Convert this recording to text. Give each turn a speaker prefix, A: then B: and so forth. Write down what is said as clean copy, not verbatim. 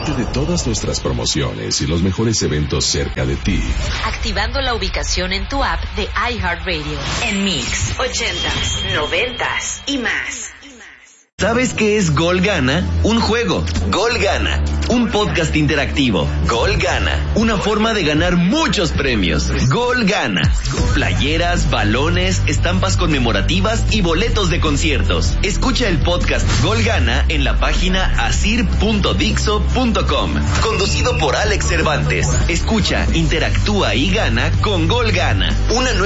A: Entérate de todas nuestras promociones y los mejores eventos cerca de ti,
B: activando la ubicación en tu app de iHeartRadio. En Mix, 80s, 90s y más.
C: ¿Sabes qué es Gol Gana? Un juego. Gol Gana. Un podcast interactivo. Gol Gana. Una forma de ganar muchos premios. Gol Gana. Playeras, balones, estampas conmemorativas y boletos de conciertos. Escucha el podcast Gol Gana en la página asir.dixo.com. Conducido por Alex Cervantes. Escucha, interactúa y gana con Gol Gana. Una nueva